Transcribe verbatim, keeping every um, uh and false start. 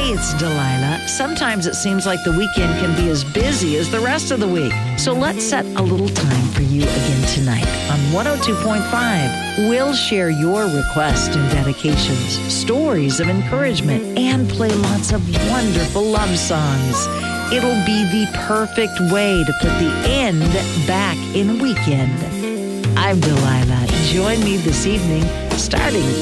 Hey, it's Delilah. Sometimes it seems like the weekend can be as busy as the rest of the week. So let's set a little time for you again tonight on one oh two point five. We'll share your requests and dedications, stories of encouragement, and play lots of wonderful love songs. It'll be the perfect way to put the end back in a weekend. I'm Delilah. Join me this evening, starting